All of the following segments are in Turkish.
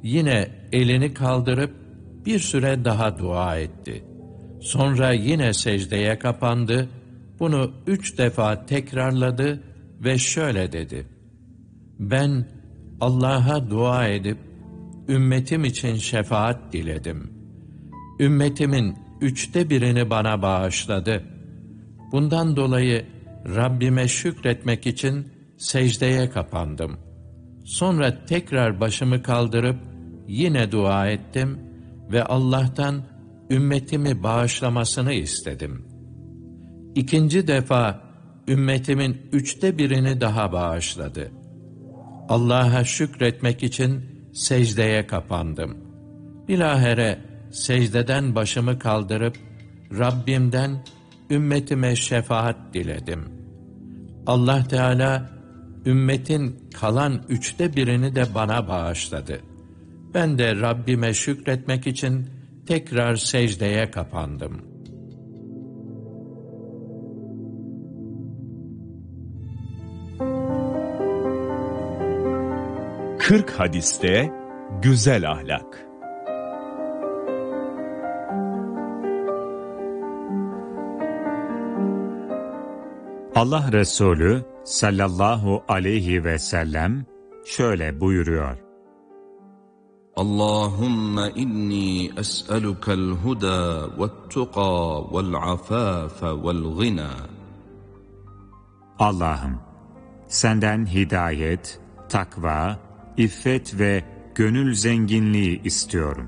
Yine elini kaldırıp bir süre daha dua etti. Sonra yine secdeye kapandı, bunu 3 defa tekrarladı ve şöyle dedi: Ben Allah'a dua edip ümmetim için şefaat diledim. Ümmetimin 1/3'ünü bana bağışladı. Bundan dolayı Rabbime şükretmek için secdeye kapandım. Sonra tekrar başımı kaldırıp yine dua ettim ve Allah'tan ümmetimi bağışlamasını istedim. 2. defa ümmetimin 1/3'ünü daha bağışladı. Allah'a şükretmek için secdeye kapandım. Bilahare secdeden başımı kaldırıp Rabbimden ümmetime şefaat diledim. Allah Teala ümmetin kalan 1/3'ünü de bana bağışladı. Ben de Rabbime şükretmek için tekrar secdeye kapandım. Kırk hadiste güzel ahlak. Allah Resulü sallallahu aleyhi ve sellem şöyle buyuruyor: Allahümme inni es'elukel huda ve't-tuqa vel-afafe vel-gina. Allah'ım, senden hidayet, takva, iffet ve gönül zenginliği istiyorum.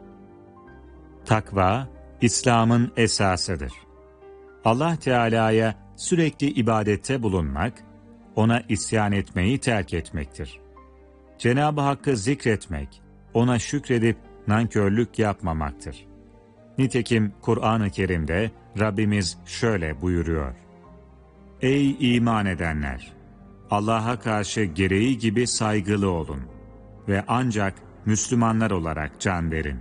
Takva, İslam'ın esasıdır. Allah Teala'ya sürekli ibadette bulunmak, ona isyan etmeyi terk etmektir. Cenab-ı Hakk'ı zikretmek, ona şükredip nankörlük yapmamaktır. Nitekim Kur'an-ı Kerim'de Rabbimiz şöyle buyuruyor: Ey iman edenler! Allah'a karşı gereği gibi saygılı olun ve ancak Müslümanlar olarak can verin.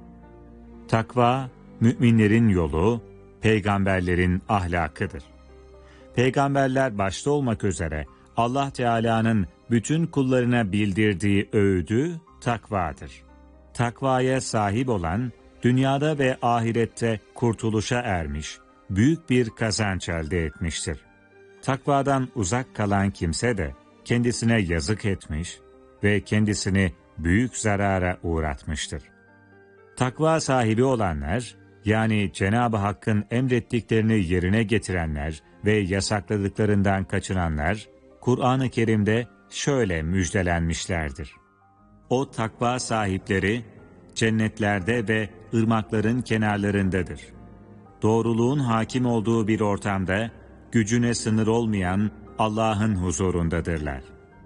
Takva, müminlerin yolu, peygamberlerin ahlakıdır. Peygamberler başta olmak üzere Allah Teala'nın bütün kullarına bildirdiği öğüdü takvadır. Takvaya sahip olan, dünyada ve ahirette kurtuluşa ermiş, büyük bir kazanç elde etmiştir. Takvadan uzak kalan kimse de kendisine yazık etmiş ve kendisini büyük zarara uğratmıştır. Takva sahibi olanlar, yani Cenab-ı Hakk'ın emrettiklerini yerine getirenler ve yasakladıklarından kaçınanlar, Kur'an-ı Kerim'de şöyle müjdelenmişlerdir: O takva sahipleri cennetlerde ve ırmakların kenarlarındadır. Doğruluğun hakim olduğu bir ortamda, gücüne sınır olmayan Allah'ın huzurundadırlar.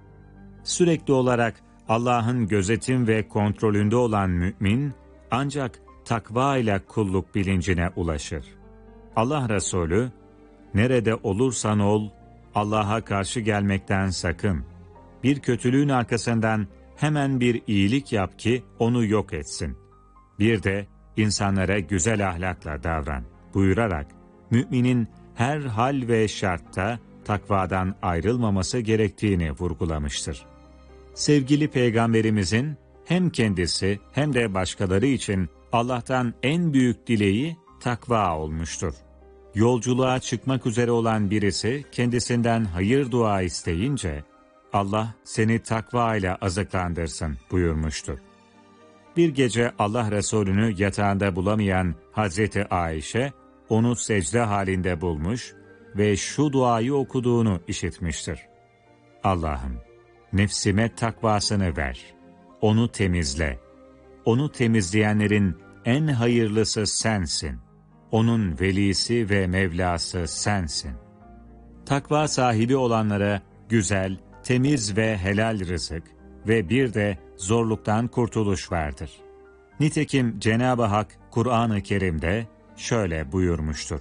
Sürekli olarak Allah'ın gözetim ve kontrolünde olan mümin, ancak takva ile kulluk bilincine ulaşır. Allah Resulü, nerede olursan ol, Allah'a karşı gelmekten sakın. Bir kötülüğün arkasından hemen bir iyilik yap ki onu yok etsin. Bir de insanlara güzel ahlakla davran buyurarak, müminin her hal ve şartta takvadan ayrılmaması gerektiğini vurgulamıştır. Sevgili Peygamberimizin hem kendisi hem de başkaları için Allah'tan en büyük dileği takva olmuştur. Yolculuğa çıkmak üzere olan birisi kendisinden hayır dua isteyince, Allah seni takva ile azıklandırsın buyurmuştur. Bir gece Allah Resulü'nü yatağında bulamayan Hazreti Ayşe, onu secde halinde bulmuş ve şu duayı okuduğunu işitmiştir: Allah'ım, nefsime takvasını ver, onu temizle. Onu temizleyenlerin en hayırlısı sensin. Onun velisi ve Mevlası sensin. Takva sahibi olanlara güzel, temiz ve helal rızık ve bir de zorluktan kurtuluş vardır. Nitekim Cenab-ı Hak Kur'an-ı Kerim'de şöyle buyurmuştur: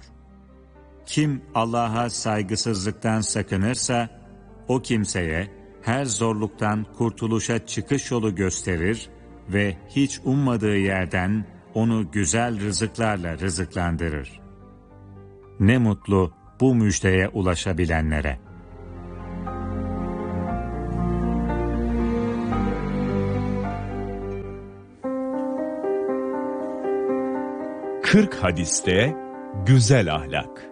Kim Allah'a saygısızlıktan sakınırsa, o kimseye her zorluktan kurtuluşa çıkış yolu gösterir ve hiç ummadığı yerden onu güzel rızıklarla rızıklandırır. Ne mutlu bu müjdeye ulaşabilenlere. 40 hadiste güzel ahlak.